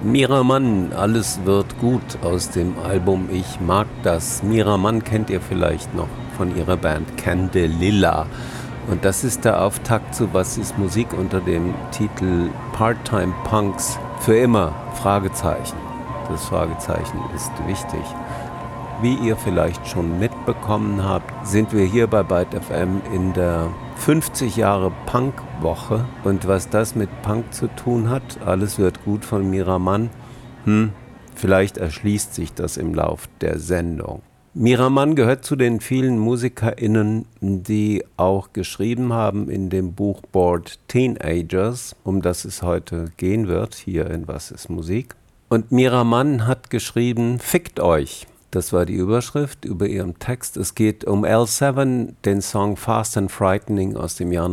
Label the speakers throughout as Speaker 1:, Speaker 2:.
Speaker 1: Mira Mann, alles wird gut aus dem Album Ich mag das. Mira Mann kennt ihr vielleicht noch von ihrer Band Candelilla. Und das ist der Auftakt zu Was ist Musik unter dem Titel Part-Time Punks für immer? Fragezeichen. Das Fragezeichen ist wichtig. Wie ihr vielleicht schon mitbekommen habt, sind wir hier bei Byte FM in der 50 Jahre Punk-Woche. Und was das mit Punk zu tun hat, alles wird gut von Mira Mann. Vielleicht erschließt sich das im Lauf der Sendung. Mira Mann gehört zu den vielen MusikerInnen, die auch geschrieben haben in dem Buch Bored Teenagers, um das es heute gehen wird, hier in Was ist Musik. Und Mira Mann hat geschrieben, Fickt euch. Das war die Überschrift über ihrem Text. Es geht um L7, den Song Fast and Frightening aus dem Jahr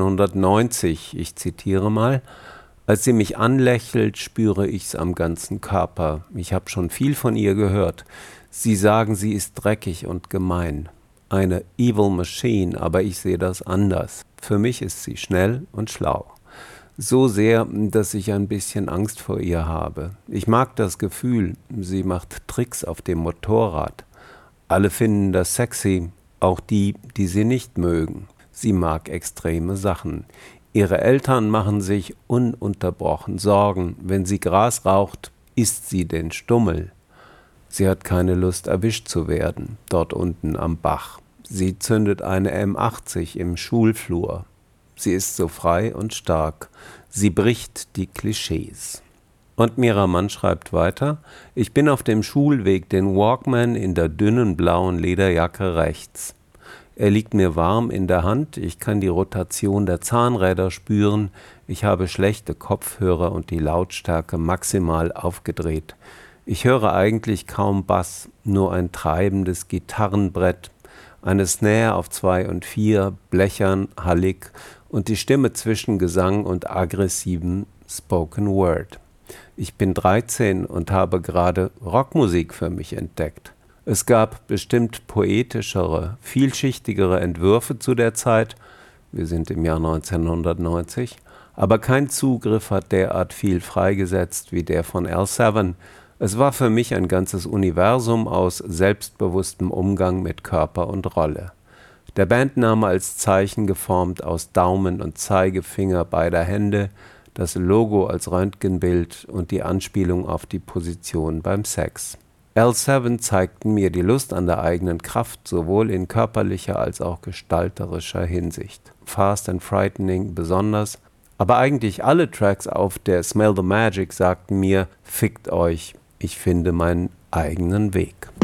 Speaker 1: 1990. Ich zitiere mal. Als sie mich anlächelt, spüre ich's am ganzen Körper. Ich habe schon viel von ihr gehört. Sie sagen, sie ist dreckig und gemein. Eine Evil Machine, aber ich sehe das anders. Für mich ist sie schnell und schlau. So sehr, dass ich ein bisschen Angst vor ihr habe. Ich mag das Gefühl, sie macht Tricks auf dem Motorrad. Alle finden das sexy, auch die, die sie nicht mögen. Sie mag extreme Sachen. Ihre Eltern machen sich ununterbrochen Sorgen. Wenn sie Gras raucht, isst sie den Stummel. Sie hat keine Lust, erwischt zu werden, dort unten am Bach. Sie zündet eine M80 im Schulflur. Sie ist so frei und stark. Sie bricht die Klischees. Und Mira Mann schreibt weiter, ich bin auf dem Schulweg den Walkman in der dünnen blauen Lederjacke rechts. Er liegt mir warm in der Hand, ich kann die Rotation der Zahnräder spüren, ich habe schlechte Kopfhörer und die Lautstärke maximal aufgedreht. Ich höre eigentlich kaum Bass, nur ein treibendes Gitarrenbrett, eine Snare auf 2 und 4, blechern, hallig und die Stimme zwischen Gesang und aggressivem Spoken Word. Ich bin 13 und habe gerade Rockmusik für mich entdeckt. Es gab bestimmt poetischere, vielschichtigere Entwürfe zu der Zeit, wir sind im Jahr 1990, aber kein Zugriff hat derart viel freigesetzt wie der von L7. Es war für mich ein ganzes Universum aus selbstbewusstem Umgang mit Körper und Rolle. Der Bandname als Zeichen geformt aus Daumen und Zeigefinger beider Hände, das Logo als Röntgenbild und die Anspielung auf die Position beim Sex. L7 zeigten mir die Lust an der eigenen Kraft, sowohl in körperlicher als auch gestalterischer Hinsicht. Fast and Frightening besonders, aber eigentlich alle Tracks auf der Smell the Magic sagten mir, fickt euch, ich finde meinen eigenen Weg.